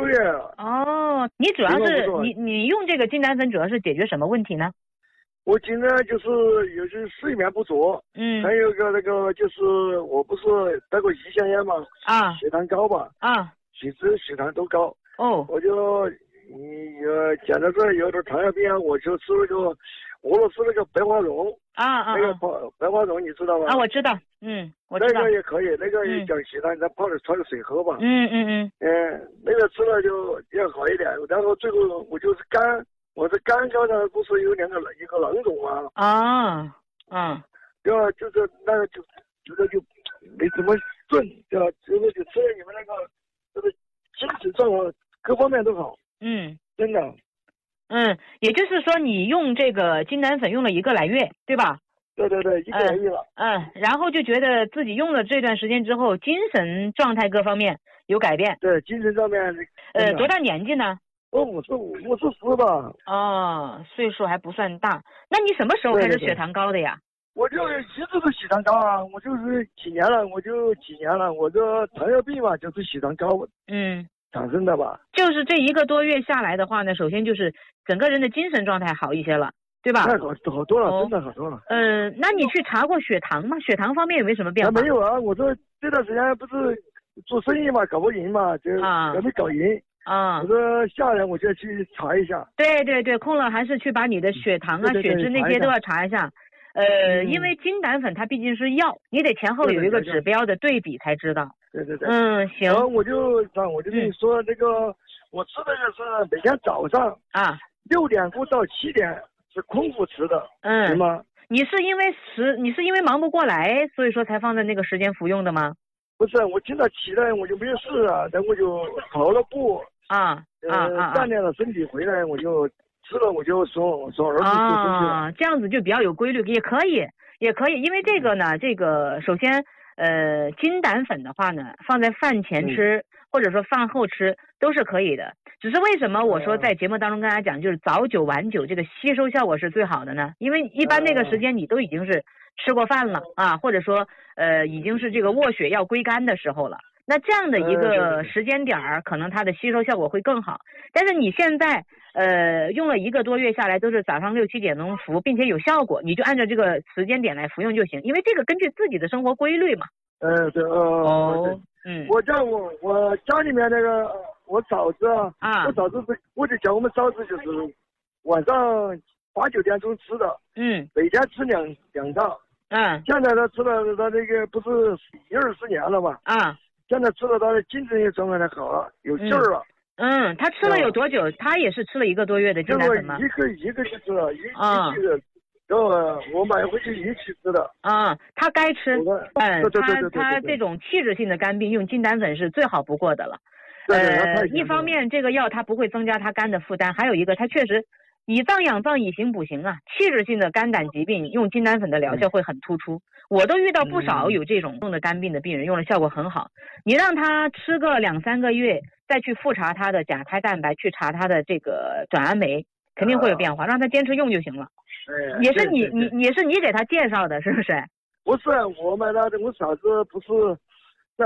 个月。 哦，你主要是你用这个金丹粉主要是解决什么问题呢？ 我今天就是有些睡眠不足，还有个那个就是我不是得过胰腺炎嘛，血糖高吧，血糖都高，我就检查出来有点糖尿病，我就吃那个俄罗斯那个白花蓉，那个白花蓉你知道吗？ 我知道，我知道。 那个也可以，那个也降血糖，再泡着焯着水喝吧。那个吃了就也好一点，然后最后我就是肝。我这肝高呢，不是有一个囊肿吗？对吧？就是那个就没怎么顺，对吧？最后就吃了你们那个，就是精神状况各方面都好。真的。 也就是说你用这个金丹粉用了1个来月，对吧？ 对，1个来月了。 然后就觉得自己用了这段时间之后，精神状态各方面有改变。 对，精神上面。 多大年纪呢 ？54吧。 岁数还不算大。那你什么时候开始血糖高的呀？ 我就一直都血糖高啊，我就是几年了，我这糖尿病嘛，就是血糖高产生的吧。 就是这1个多月下来的话呢，首先就是整个人的精神状态好一些了，对吧？ 那好多了，真的好多了。 那你去查过血糖吗？血糖方面有没有什么变化？ 没有啊，我这段时间不是做生意嘛，搞不赢嘛，就还没搞赢。我说下来我就去查一下。 对，空了还是去把你的血糖血脂那些都要查一下。因为金丹粉它毕竟是药，你得前后有一个指标的对比才知道。 对。 行。 然后我就跟你说，那个我吃的是每天早上6点过到7点是空腹吃的，行吗？ 你是因为忙不过来，所以说才放在那个时间服用的吗？ 不是，我今早起来我就没有事啊，然后我就跑了步。锻炼了身体回来，我就吃了，我就送儿子去升学了。 这样子就比较有规律，也可以，因为这个呢，首先金丹粉的话呢，放在饭前吃，或者说饭后吃都是可以的。只是为什么我说在节目当中跟大家讲，就是早酒晚酒这个吸收效果是最好的呢？因为一般那个时间你都已经是吃过饭了或者说已经是这个卧血要归肝的时候了。那这样的一个时间点可能它的吸收效果会更好。但是你现在用了1个多月下来，都是早上6、7点钟服，并且有效果，你就按照这个时间点来服用就行，因为这个根据自己的生活规律嘛。 对。我家里面那个我嫂子我就叫我们嫂子就是晚上8、9点钟吃的，每天吃两趟。现在他吃了，他那个不是20年了嘛。现在吃了，他的精神状态好了，有劲儿了。 他吃了有多久？他也是吃了1个多月的金丹粉吗？ 一个就吃了，一起的，然后我买回去一起吃的。 他该吃。 对。 他这种器质性的肝病用金丹粉是最好不过的了。一方面这个药它不会增加他肝的负担，还有一个它确实以脏养脏，以形补形啊。器质性的肝胆疾病用金丹粉的疗效会很突出。我都遇到不少有这种用的肝病的病人，用了效果很好。你让他吃个2、3个月，再去复查他的甲胎蛋白，去查他的这个转氨酶，肯定会有变化。让他坚持用就行了。也是你给他介绍的，是不是？ 不是，我买的。我嫂子不是在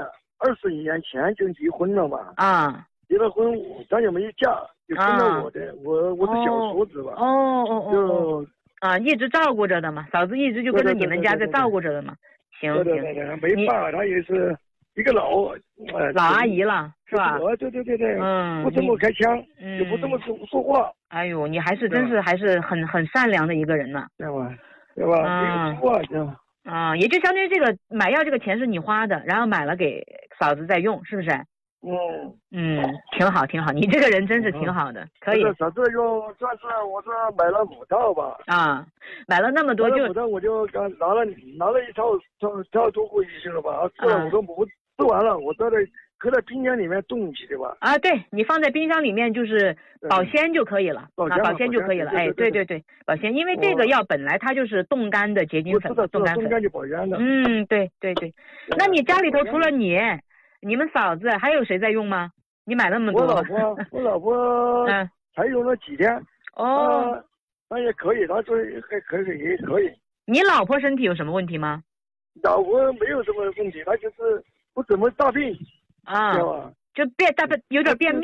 20年前就离婚了嘛？离了婚，咱也没嫁，就跟了我的，我是小叔子吧。就。 一直照顾着的嘛，嫂子一直就跟着你们家在照顾着的嘛。行， 对，没办法，她也是一个老阿姨了，是吧？ 对，不怎么开腔，也不怎么说话。 哎呦，你还是很善良的一个人呢， 对吧？没有说话，对吧？ 也就相当于这个买药这个钱是你花的，然后买了给嫂子在用，是不是？挺好，你这个人真是挺好的，可以。 嫂子用算是我是买了5套吧。 买了那么多 5套我就刚拿了一套多回去了吧。吃了5个馍，吃完了我搁在冰箱里面冻起的吧。 对，你放在冰箱里面就是保鲜就可以了。保鲜就可以了。对，保鲜，因为这个药本来它就是冻干的结晶粉，冻干就保鲜的。 对。那你家里头除了你们嫂子还有谁在用吗？你买那么多？ 我老婆才用了几天。那也可以，她说还可以。 你老婆身体有什么问题吗？ 老婆没有什么问题，她就是不怎么大病，知道吧？ 就有点便秘。